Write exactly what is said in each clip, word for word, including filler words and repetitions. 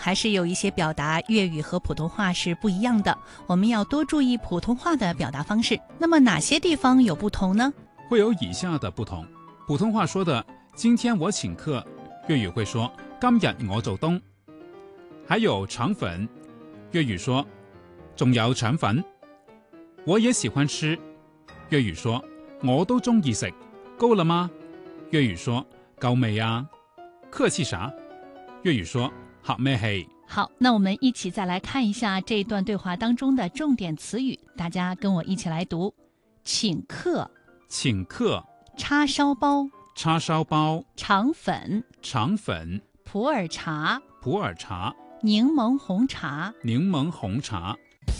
还是有一些表达粤语和普通话是不一样的，我们要多注意普通话的表达方式。那么哪些地方有不同呢？ 会有以下的不同。普通话说的今天我请客，粤语会说今日我做冬。还有肠粉，粤语说仲有腸粉。我也喜歡吃，粵語說我都中意食。夠了嗎？粵語說夠未啊？客氣啥？粵語說合咩氣？ 好，那我們一起再來看一下這段對話當中的重點詞語，大家跟我一起來讀：請客、 請客、 叉燒包、 叉燒包、 腸粉、 腸粉、 普洱茶、 普洱茶、 檸檬紅茶、 檸檬紅茶。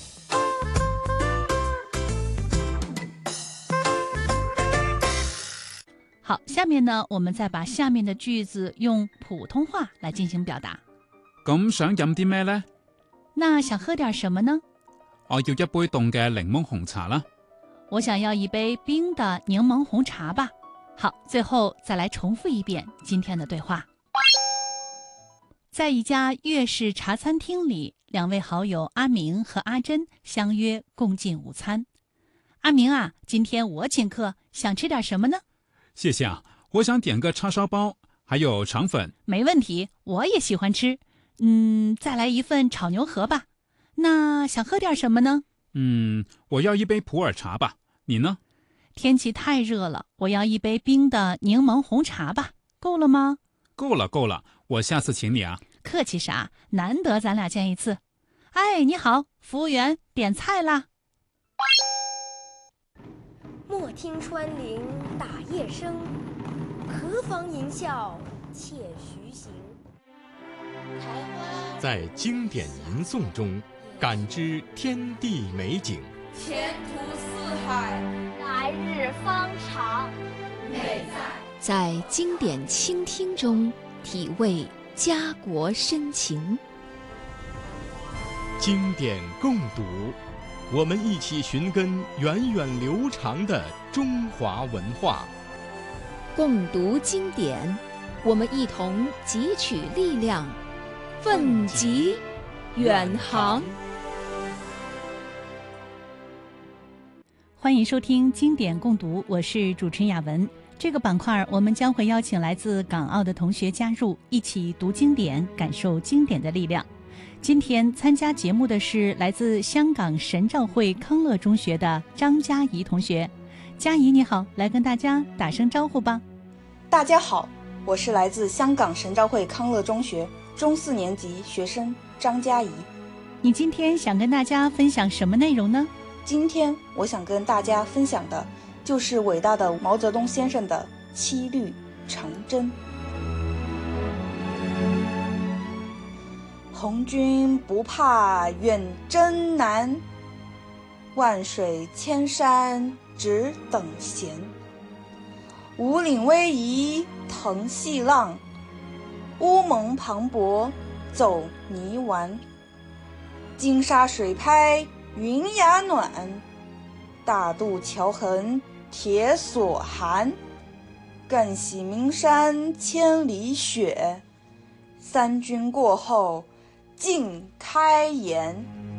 好，下面呢，我們再把下面的句子用普通話來進行表達。 咁想飲啲咩呢？ 那想喝點什麼呢？ 我要一杯凍嘅檸檬紅茶啦。 我想要一杯冰的檸檬紅茶吧。好，最後再來重複一遍今天的對話。在一家粵式茶餐廳裡，兩位好友阿明和阿珍相約共進午餐。阿明啊，今天我請客，想吃點什麼呢？ 謝謝啊，我想點個叉燒包，還有腸粉。 沒問題，我也喜歡吃。嗯，再來一份炒牛河吧。那想喝點什麼呢？ 嗯，我要一杯普洱茶吧。你呢？ 天氣太熱了，我要一杯冰的檸檬紅茶吧。夠了嗎？ 夠了，夠了，我下次請你啊。 客氣啥？難得咱倆見一次。哎，你好，服務員，點菜啦。 莫聽穿林打葉聲，何妨吟嘯且徐行。 在經典吟誦中感知天地美景， 前途似海， 來日方長。 美在在經典傾聽中體味家國深情。 經典共讀，我們一起尋根源遠流長的中華文化。 共讀經典，我們一同汲取力量，奮楫遠航。 歡迎收聽經典共讀，我是主持人雅文。這個板塊我們將會邀請來自港澳的同學加入，一起讀經典，感受經典的力量。今天參加節目的是來自香港神召會康樂中學的張嘉怡同學。嘉怡你好，來跟大家打聲招呼吧。 大家好，我是來自香港神召會康樂中學中四年級學生張嘉怡。 你今天想跟大家分享什麼內容呢？ 今天我想跟大家分享的就是偉大的毛澤東先生的七律長征。紅軍不怕遠征難，萬水千山只等閒。五嶺逶迤騰細浪，烏蒙磅礴走泥灣。金沙水拍雲崖暖，大渡橋橫鐵索寒。更喜岷山千里雪，三軍過後盡開顏。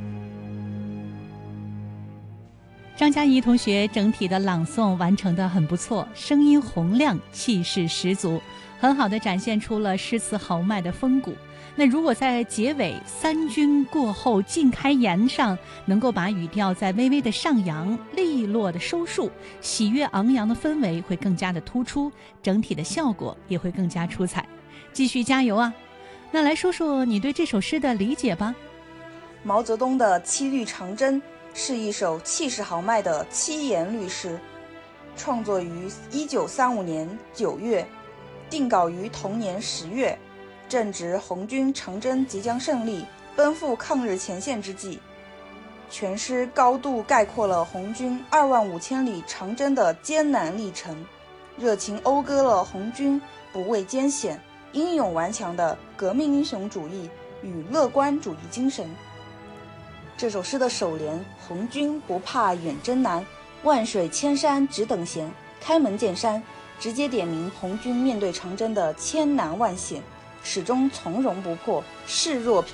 張嘉怡同學整體的朗誦完成得很不錯，聲音洪亮，氣勢十足，很好地展現出了詩詞豪邁的風骨。那如果在結尾三軍過後盡開顏上能夠把語調再微微的上揚，利落的收束，喜悅昂揚的氛圍會更加的突出，整體的效果也會更加出彩。繼續加油啊！那來說說你對這首詩的理解吧。 毛澤東的七律長征是一首氣勢豪邁的七言律詩，創作於一九三五年九月，定稿於同年十月，正值紅軍長征即將勝利，奔赴抗日前線之際。全詩高度概括了紅軍二萬五千里長征的艱難歷程，熱情謳歌了紅軍不畏艱險、英勇頑強的革命英雄主義與樂觀主義精神。這首詩的首聯“紅軍不怕遠征難，萬水千山只等閒”開門見山，直接點明紅軍面對長征的千難萬險，始終從容不迫，視若平